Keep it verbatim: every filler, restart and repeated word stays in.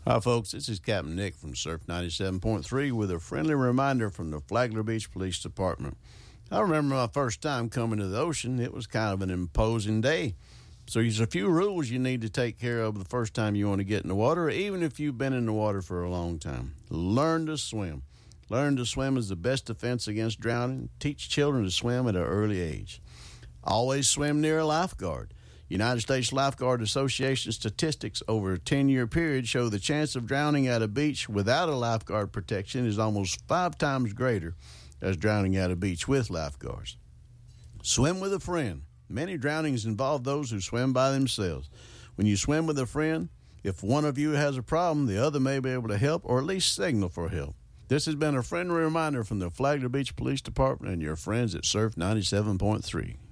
Hi, folks. This is Captain Nick from Surf ninety-seven point three with a friendly reminder from the Flagler Beach Police Department. I remember my first time coming to the ocean. It was kind of an imposing day. So there's a few rules you need to take care of the first time you want to get in the water, even if you've been in the water for a long time. Learn to swim. Learn to swim is the best defense against drowning. Teach children to swim at an early age. Always swim near a lifeguard. United States Lifeguard Association statistics over a ten-year period show the chance of drowning at a beach without a lifeguard protection is almost five times greater as drowning at a beach with lifeguards. Swim with a friend. Many drownings involve those who swim by themselves. When you swim with a friend, if one of you has a problem, the other may be able to help or at least signal for help. This has been a friendly reminder from the Flagler Beach Police Department and your friends at Surf ninety-seven point three.